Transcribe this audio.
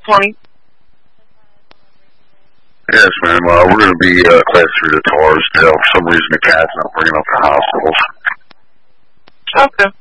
20. Yes, ma'am. We're going to be class 3 to Tarsdale. For some reason, the cat's not bringing up the hospitals. Okay.